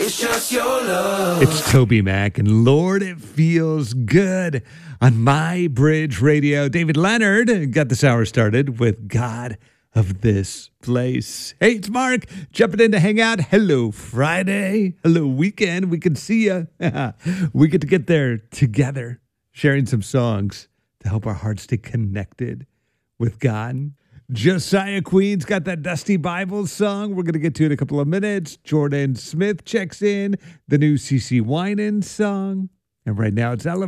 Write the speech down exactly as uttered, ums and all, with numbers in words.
It's just your love. It's Toby Mac, and Lord, it feels good on My Bridge Radio. David Leonard got this hour started with God of This Place. Hey, it's Mark, jumping in to hang out. Hello, Friday. Hello, weekend. We can see you. We get to get there together, sharing some songs to help our hearts stay connected with God. Josiah Queen's got that Dusty Bible song we're going to get to in a couple of minutes. Jordan Smith checks in, the new C C Winans song. And right now it's Elevator.